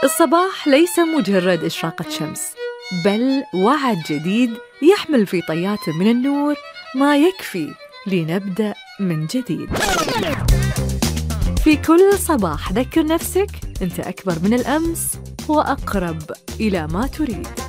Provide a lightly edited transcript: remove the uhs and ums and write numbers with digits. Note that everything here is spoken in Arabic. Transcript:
الصباح ليس مجرد إشراقة شمس، بل وعد جديد يحمل في طياته من النور ما يكفي لنبدأ من جديد. في كل صباح ذكر نفسك أنت أكبر من الأمس وأقرب إلى ما تريد.